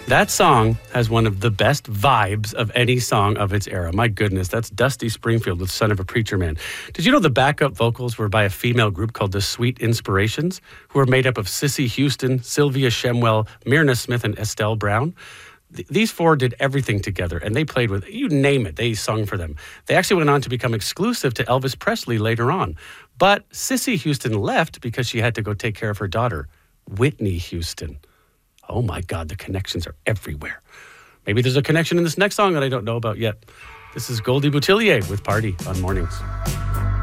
That song has one of the best vibes of any song of its era. My goodness, that's Dusty Springfield with Son of a Preacher Man. Did you know the backup vocals were by a female group called the Sweet Inspirations, who were made up of Cissy Houston, Sylvia Shemwell, Myrna Smith, and Estelle Brown? These four did everything together, and they played with, you name it, they sung for them. They actually went on to become exclusive to Elvis Presley later on. But Cissy Houston left because she had to go take care of her daughter, Whitney Houston. Oh my God, the connections are everywhere. Maybe there's a connection in this next song that I don't know about yet. This is Goldie Boutillier with Party on Mornings.